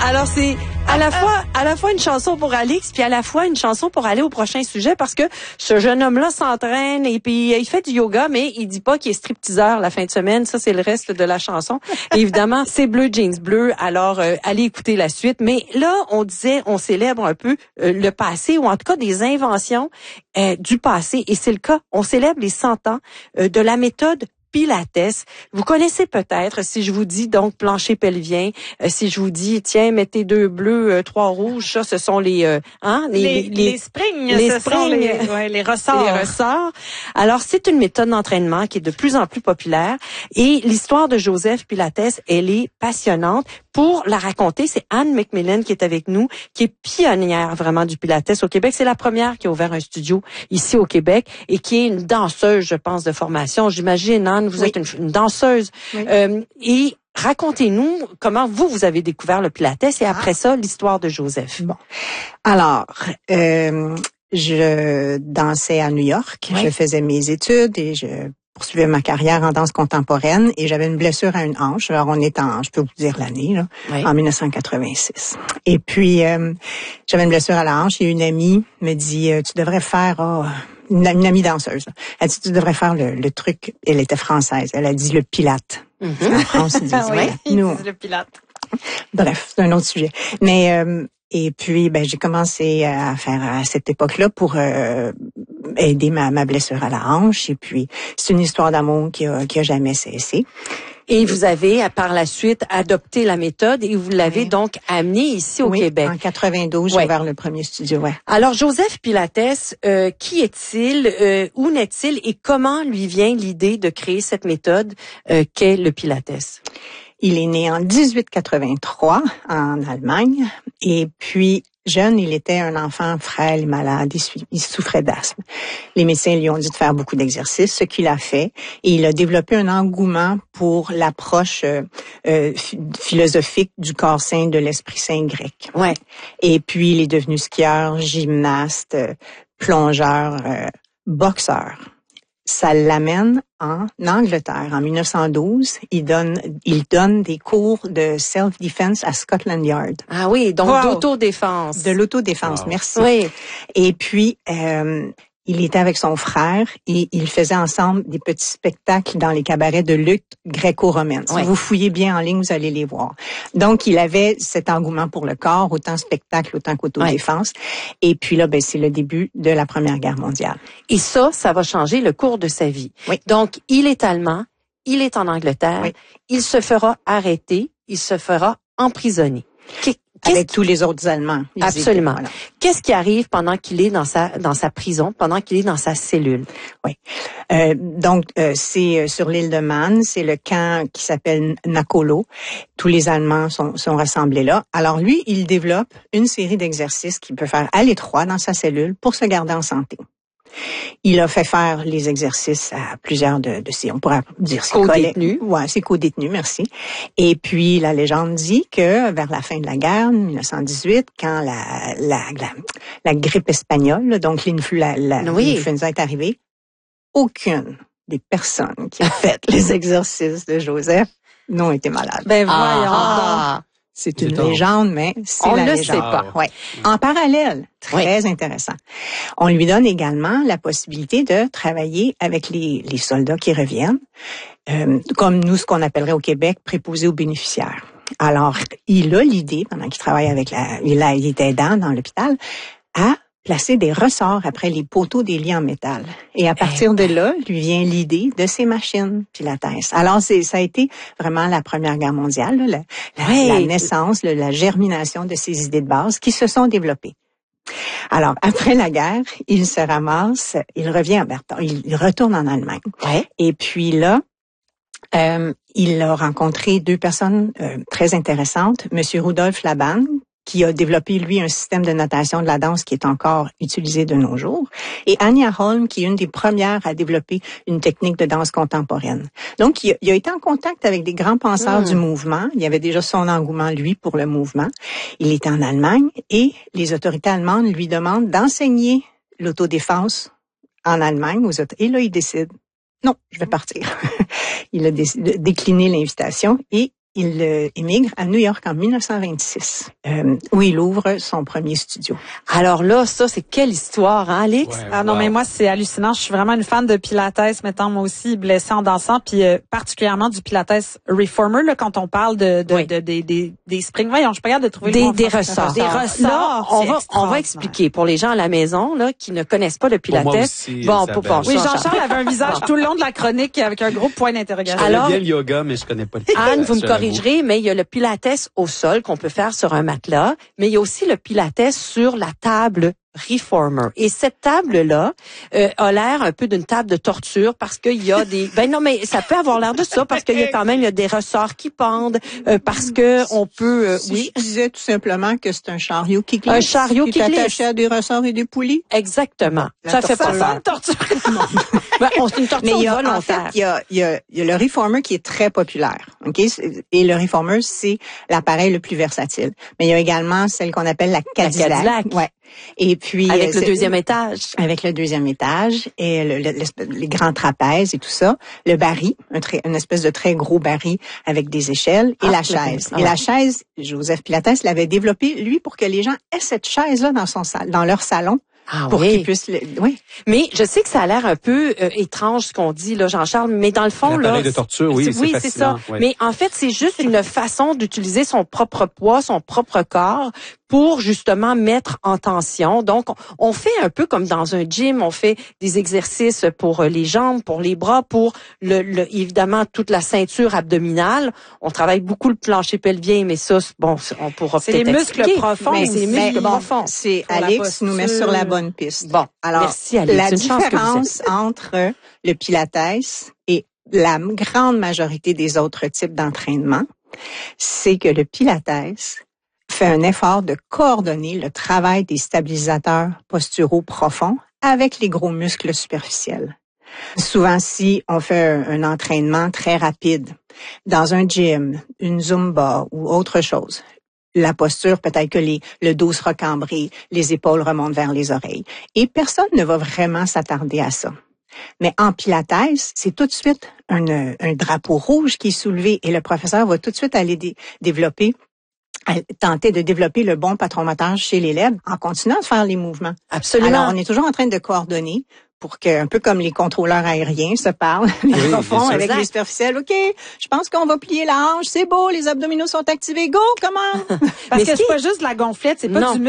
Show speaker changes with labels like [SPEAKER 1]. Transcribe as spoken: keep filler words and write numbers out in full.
[SPEAKER 1] Alors, c'est à la fois, à la fois une chanson pour Alix, puis à la fois une chanson pour aller au prochain sujet, parce que ce jeune homme-là s'entraîne et puis il fait du yoga, mais il dit pas qu'il est stripteaseur la fin de semaine. Ça, c'est le reste de la chanson. Et évidemment, c'est Bleu Jeans Bleu. Alors, euh, allez écouter la suite. Mais là, on disait, on célèbre un peu euh, le passé, ou en tout cas des inventions euh, du passé. Et c'est le cas. On célèbre les cent ans euh, de la méthode Pilates. Vous connaissez peut-être, si je vous dis donc plancher pelvien, euh, si je vous dis tiens mettez deux bleus, euh, trois rouges, ça ce sont les euh, hein
[SPEAKER 2] les les, les, les springs,
[SPEAKER 1] les
[SPEAKER 2] ce
[SPEAKER 1] springs,
[SPEAKER 2] sont les, ouais, les ressorts.
[SPEAKER 1] Les ressorts. Alors c'est une méthode d'entraînement qui est de plus en plus populaire et l'histoire de Joseph Pilates, elle est passionnante. Pour la raconter, c'est Anne McMillan qui est avec nous, qui est pionnière vraiment du Pilates au Québec. C'est la première qui a ouvert un studio ici au Québec et qui est une danseuse, je pense, de formation. J'imagine, Anne, vous
[SPEAKER 2] oui.
[SPEAKER 1] êtes une, une danseuse. Oui. Euh, et racontez-nous comment vous, vous avez découvert le Pilates et après ah. ça, l'histoire de Joseph.
[SPEAKER 3] Bon. Alors, euh, je dansais à New York. Oui. Je faisais mes études et je poursuivais ma carrière en danse contemporaine et j'avais une blessure à une hanche. Alors, on est en, je peux vous dire l'année, là, oui. en dix-neuf cent quatre-vingt-six. Et puis, euh, j'avais une blessure à la hanche et une amie me dit, tu devrais faire... Oh, Une, une amie danseuse. Elle dit, tu devrais faire le, le truc. Elle était française. Elle a dit le pilate. Mm-hmm. En France, ils disent,
[SPEAKER 2] oui, ils
[SPEAKER 3] nous.
[SPEAKER 2] disent le pilate.
[SPEAKER 3] Bref, c'est un autre sujet. Mais, euh, et puis, ben, j'ai commencé à faire à cette époque-là pour euh, aider ma, ma blessure à la hanche. Et puis, c'est une histoire d'amour qui a, qui a jamais cessé.
[SPEAKER 1] Et vous avez, par la suite, adopté la méthode et vous l'avez oui. donc amenée ici au
[SPEAKER 3] oui,
[SPEAKER 1] Québec.
[SPEAKER 3] En quatre-vingt-douze, j'ai ouais. ouvert le premier studio. Ouais.
[SPEAKER 1] Alors, Joseph Pilates, euh, qui est-il, euh, où naît-il et comment lui vient l'idée de créer cette méthode euh, qu'est le Pilates?
[SPEAKER 3] Il est né en dix-huit quatre-vingt-trois en Allemagne et puis jeune, il était un enfant frêle et malade, il souffrait d'asthme. Les médecins lui ont dit de faire beaucoup d'exercices, ce qu'il a fait, et il a développé un engouement pour l'approche euh, euh, philosophique du corps sain, de l'esprit sain grec.
[SPEAKER 1] Ouais.
[SPEAKER 3] Et puis il est devenu skieur, gymnaste, plongeur, euh, boxeur. Ça l'amène en Angleterre. En dix-neuf cent douze, il donne, il donne des cours de self-defense à Scotland Yard.
[SPEAKER 1] Ah oui, donc wow. d'autodéfense.
[SPEAKER 3] De l'autodéfense, wow. merci.
[SPEAKER 1] Oui.
[SPEAKER 3] Et puis, euh, il était avec son frère et ils faisaient ensemble des petits spectacles dans les cabarets de lutte gréco-romaine. Si oui. vous fouillez bien en ligne, vous allez les voir. Donc, il avait cet engouement pour le corps, autant spectacle, autant qu'autodéfense. Oui. Et puis là, ben, c'est le début de la Première Guerre mondiale.
[SPEAKER 1] Et ça, ça va changer le cours de sa vie.
[SPEAKER 3] Oui.
[SPEAKER 1] Donc, il est allemand, il est en Angleterre, oui. il se fera arrêter, il se fera emprisonner. Qu'est-
[SPEAKER 3] Avec tous les autres Allemands.
[SPEAKER 1] Absolument. Voilà. Qu'est-ce qui arrive pendant qu'il est dans sa dans sa prison, pendant qu'il est dans sa cellule?
[SPEAKER 3] Oui. Euh, donc, euh, c'est sur l'île de Man, c'est le camp qui s'appelle Nakolo. Tous les Allemands sont, sont rassemblés là. Alors lui, il développe une série d'exercices qu'il peut faire à l'étroit dans sa cellule pour se garder en santé. Il a fait faire les exercices à plusieurs de, de ses, on pourrait dire ses
[SPEAKER 1] co-détenus.
[SPEAKER 3] Ouais, ses co-détenus, merci. Et puis, la légende dit que vers la fin de la guerre, dix-neuf cent dix-huit, quand la, la, la, la grippe espagnole, donc l'influenza la, la,
[SPEAKER 1] oui.
[SPEAKER 3] est arrivée, aucune des personnes qui ont fait les exercices de Joseph n'ont été malades.
[SPEAKER 1] Ben voyons
[SPEAKER 3] ah, donc. C'est une légende, mais c'est
[SPEAKER 1] on
[SPEAKER 3] la
[SPEAKER 1] ne
[SPEAKER 3] légende.
[SPEAKER 1] sait pas.
[SPEAKER 3] Ouais. En parallèle, très oui. intéressant. On lui donne également la possibilité de travailler avec les, les soldats qui reviennent, euh, comme nous, ce qu'on appellerait au Québec, préposés aux bénéficiaires. Alors, il a l'idée, pendant qu'il travaille avec la, il, a, il était aidant dans l'hôpital, à placer des ressorts après les poteaux des lits en métal. Et à partir de là, lui vient l'idée de ces machines Pilates. Alors, c'est, ça a été vraiment la Première Guerre mondiale, là, la, la, oui. la naissance, la, la germination de ces idées de base qui se sont développées. Alors, après la guerre, il se ramasse, il revient à Berton, il retourne en Allemagne.
[SPEAKER 1] Ouais.
[SPEAKER 3] Et puis là, euh, il a rencontré deux personnes euh, très intéressantes, Monsieur Rudolf Laban, qui a développé, lui, un système de notation de la danse qui est encore utilisé de nos jours. Et Anja Holm, qui est une des premières à développer une technique de danse contemporaine. Donc, il a, il a été en contact avec des grands penseurs mmh. du mouvement. Il y avait déjà son engouement, lui, pour le mouvement. Il était en Allemagne et les autorités allemandes lui demandent d'enseigner l'autodéfense en Allemagne aux autres. Et là, il décide, non, je vais partir. Il a décidé de décliner l'invitation et il euh, émigre à New York en dix-neuf cent vingt-six, euh, où il ouvre son premier studio.
[SPEAKER 1] Alors là, ça, c'est quelle histoire, hein, Alix?
[SPEAKER 2] Ouais, ah non, wow. Mais moi, c'est hallucinant. Je suis vraiment une fan de Pilates, mettant moi aussi blessée en dansant, puis euh, particulièrement du Pilates Reformer, là, quand on parle de, de, oui. de, de des, des, des springs. Voyons, je suis pas capable de trouver
[SPEAKER 1] des,
[SPEAKER 2] le
[SPEAKER 1] des ressorts.
[SPEAKER 2] Des ressorts.
[SPEAKER 1] Là, on va, on va expliquer pour les gens à la maison, là, qui ne connaissent pas le Pilates.
[SPEAKER 4] Pour moi aussi,
[SPEAKER 1] bon, pour, pour
[SPEAKER 2] oui, Jean-Charles avait un visage tout le long de la chronique avec un gros point d'interrogation.
[SPEAKER 4] Je connais bien le yoga, mais je connais pas le Pilates.
[SPEAKER 1] Anne, vous me corrigerez, mais il y a le Pilates au sol qu'on peut faire sur un matelas, mais il y a aussi le Pilates sur la table Reformer. Et cette table-là euh, a l'air un peu d'une table de torture parce qu'il y a des... Ben non, mais ça peut avoir l'air de ça parce qu'il y a quand même il y a des ressorts qui pendent, euh, parce que on peut... Euh,
[SPEAKER 3] si
[SPEAKER 1] oui.
[SPEAKER 3] Je disais tout simplement que c'est un chariot qui glisse.
[SPEAKER 1] Un chariot qui, qui glisse.
[SPEAKER 3] attaché à des ressorts et des poulies.
[SPEAKER 1] Exactement.
[SPEAKER 3] La
[SPEAKER 1] ça fait pas
[SPEAKER 2] ça. Une torture.
[SPEAKER 1] ben, on, c'est une torture
[SPEAKER 3] mais il y a,
[SPEAKER 1] volontaire.
[SPEAKER 3] En fait, il y a, il y a, il y a le Reformer qui est très populaire. Ok, et le Reformer, c'est l'appareil le plus versatile. Mais il y a également celle qu'on appelle la Cadillac. La Cadillac. Ouais. Et puis
[SPEAKER 1] avec le deuxième étage.
[SPEAKER 3] Avec le deuxième étage et le, le, les grands trapèzes et tout ça, le baril, un très, une espèce de très gros baril avec des échelles et ah, la chaise. Ah, et ouais. la chaise, Joseph Pilates l'avait développée lui pour que les gens aient cette chaise là dans son dans leur salon.
[SPEAKER 1] Ah
[SPEAKER 3] pour
[SPEAKER 1] oui.
[SPEAKER 3] qu'ils puissent le... oui.
[SPEAKER 1] Mais je sais que ça a l'air un peu euh, étrange ce qu'on dit là, Jean-Charles, mais dans le fond là,
[SPEAKER 4] de torture, oui, c'est,
[SPEAKER 1] oui, c'est ça.
[SPEAKER 4] Ouais.
[SPEAKER 1] Mais en fait, c'est juste une façon d'utiliser son propre poids, son propre corps pour justement mettre en tension. Donc, on fait un peu comme dans un gym, on fait des exercices pour les jambes, pour les bras, pour le, le évidemment toute la ceinture abdominale. On travaille beaucoup le plancher pelvien, mais ça, bon, on pourra
[SPEAKER 2] c'est
[SPEAKER 1] peut-être
[SPEAKER 2] les muscles
[SPEAKER 1] expliquer.
[SPEAKER 2] profonds.
[SPEAKER 1] Mais c'est les muscles
[SPEAKER 3] bon,
[SPEAKER 1] profonds.
[SPEAKER 3] C'est Alix nous met sur la bonne piste.
[SPEAKER 1] Bon,
[SPEAKER 3] alors
[SPEAKER 1] merci Alix.
[SPEAKER 3] La
[SPEAKER 1] une
[SPEAKER 3] différence entre le Pilates et la grande majorité des autres types d'entraînement, c'est que le Pilates fait un effort de coordonner le travail des stabilisateurs posturaux profonds avec les gros muscles superficiels. Souvent, si on fait un, un entraînement très rapide dans un gym, une Zumba ou autre chose, la posture, peut-être que les, le dos sera cambré, les épaules remontent vers les oreilles. Et personne ne va vraiment s'attarder à ça. Mais en Pilates, c'est tout de suite un, un drapeau rouge qui est soulevé et le professeur va tout de suite aller dé, développer tenter de développer le bon patron moteur chez l'élève en continuant de faire les mouvements.
[SPEAKER 1] Absolument.
[SPEAKER 3] Alors, on est toujours en train de coordonner pour que, un peu comme les contrôleurs aériens se parlent, les
[SPEAKER 4] oui,
[SPEAKER 3] profonds avec exact. Les superficiels. OK, je pense qu'on va plier la hanche, c'est beau, les abdominaux sont activés, go, comment?
[SPEAKER 2] Parce Mais que c'est pas juste de la gonflette, c'est pas non. du